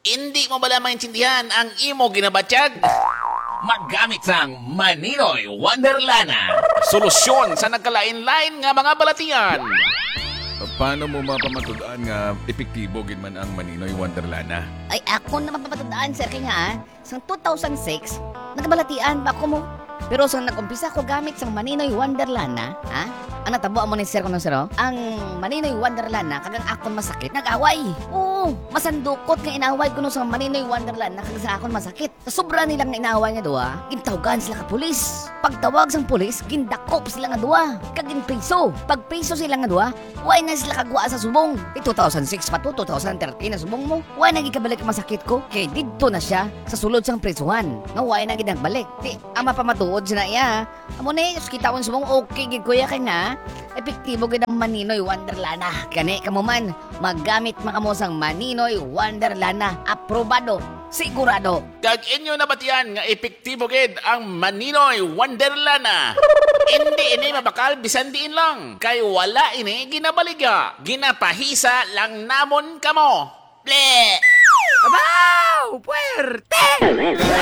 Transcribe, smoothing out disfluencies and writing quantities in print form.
Hindi mo bala maintindihan ang imo ginabatyag? Maggamit sang Maninoy Wonderlana. Solusyon sa nagkalain-lain nga mga balatian. Paano mo mapamatud-an nga epektibo gid man ang Maninoy Wonderlana? Ay, ako na mapapatandaan, sir, kaya nga, sa 2006, nagbalatian ba ako mo? Pero sa nag-umpisa ko gamit sa Maninoy Wonderlana, ha? Ang natabo mo ni sir ko no, sir, oh? Ang Maninoy Wonderlana, kagang akon masakit, nag-away. Oo, masandukot nga inaway ko no sa Maninoy Wonderlana, kagang sa akon masakit. Sa sobra nilang nga inaway nga duwa, gintawgan sila ka pulis. Pagtawag sang pulis, gindakop sila nga duwa. Kaging piso. Pag piso sila nga duwa, why na sila kagwa sa subong. 2006 pa to, 2013 na subong mo. Why na gikabalik ang masakit ko? Kay didto na siya sa sulod sang prisuhan. Nga why na ginagbalik. Di, ama pamatuod siya na iya. Amo na kita ko subong, okay gid kuya kay nga. Epektibo gid ang Maninoy Wonderlana. Kani kamo man, maggamit makamo sang Maninoy Wonderlana. Aprobado. Sigurado. Kag inyo nabatian nga epektibo gid ang Maninoy Wonderlana. Hindi ini mabakal bisan diin lang. Kay wala ini ginabaliga. Ginapahisa lang namon kamo. Ble! Abaw! Puwerte!